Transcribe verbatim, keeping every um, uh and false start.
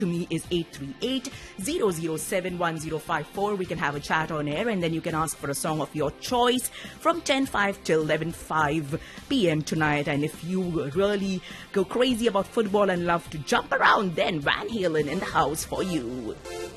to me is eight three eight, zero zero seven, one zero five four. We can have a chat on air, and then you can ask for a song of your choice from ten five till eleven five p.m. tonight. And if you really go crazy about football and love to jump around, then Van Halen in the house for you.